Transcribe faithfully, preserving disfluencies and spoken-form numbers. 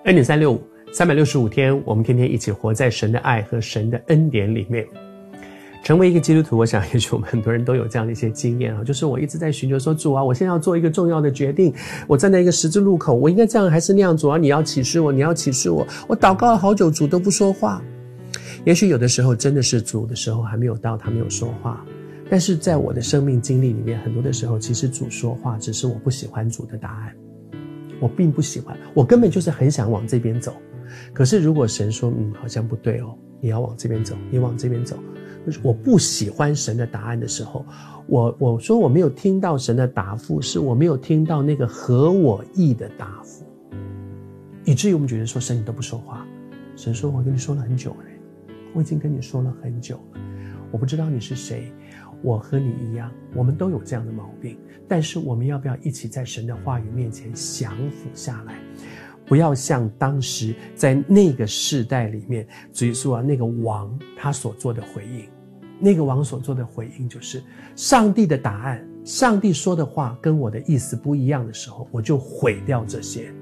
恩典三六五，三百六十五天，我们天天一起活在神的爱和神的恩典里面。成为一个基督徒，我想也许我们很多人都有这样的一些经验啊，就是我一直在寻求说，主啊，我现在要做一个重要的决定，我站在一个十字路口，我应该这样还是那样，主啊，你要启示我，你要启示我，我祷告了好久，主都不说话。也许有的时候真的是主的时候还没有到，他没有说话，但是在我的生命经历里面，很多的时候其实主说话，只是我不喜欢主的答案，我并不喜欢，我根本就是很想往这边走。可是如果神说嗯，好像不对哦，你要往这边走，你往这边走，我不喜欢神的答案的时候，我我说我没有听到神的答复，是我没有听到那个合我意的答复，以至于我们觉得说，神你都不说话。神说，我跟你说了很久了，我已经跟你说了很久了，我不知道你是谁，我和你一样，我们都有这样的毛病，但是我们要不要一起在神的话语面前降服下来，不要像当时在那个世代里面，主耶稣啊，那个王他所做的回应，那个王所做的回应就是上帝的答案，上帝说的话跟我的意思不一样的时候，我就毁掉这些。